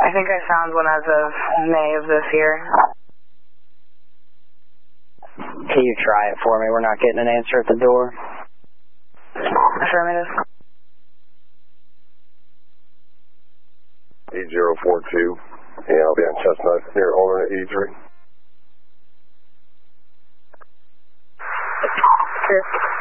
I think I found one as of May of this year. Can you try it for me? We're not getting an answer at the door. Affirmative. E042. Yeah, I'll be on Chestnut near alternate E3. Sure.